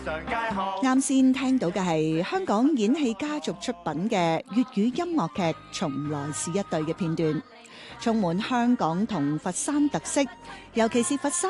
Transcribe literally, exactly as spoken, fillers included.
啱先聽到嘅係香港演戲家族出品嘅粵語音樂劇《從來是一對》嘅片段，充滿香港同佛山特色，尤其是佛山